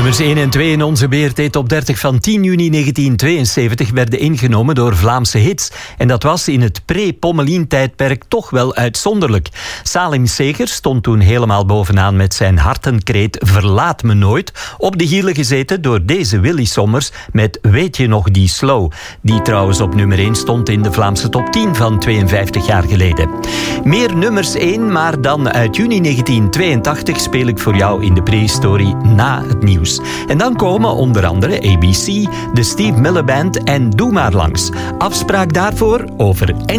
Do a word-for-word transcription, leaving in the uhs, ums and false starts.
Nummers één en twee in onze B R T Top dertig van tien juni negentien tweeënzeventig werden ingenomen door Vlaamse hits. En dat was in het pre-Pommelien-tijdperk toch wel uitzonderlijk. Salim Seger stond toen helemaal bovenaan met zijn hartenkreet Verlaat me nooit, op de hielen gezeten door deze Willy Sommers met Weet je nog die slow, die trouwens op nummer één stond in de Vlaamse top tien van tweeënvijftig jaar geleden. Meer nummers één, maar dan uit juni negentien tweeëntachtig speel ik voor jou in de prehistorie na het nieuws. En dan komen onder andere A B C, de Steve Miller Band en Doe maar langs. Afspraak daarvoor over